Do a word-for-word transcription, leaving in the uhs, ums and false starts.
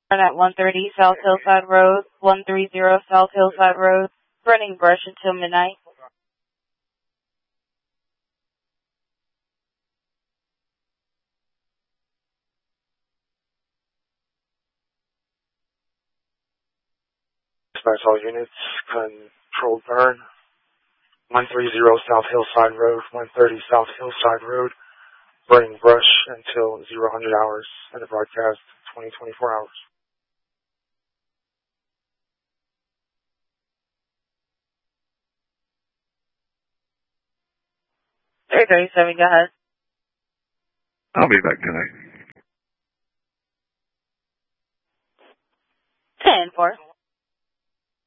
At one thirty South Hillside Road, one thirty South Hillside Road, burning brush until midnight. Dispatch all units, controlled burn, one thirty South Hillside Road, one thirty South Hillside Road, burning brush until zero hundred hours, and the broadcast twenty twenty-four hours. three thirty-seven, go ahead. I'll be back tonight. ten four.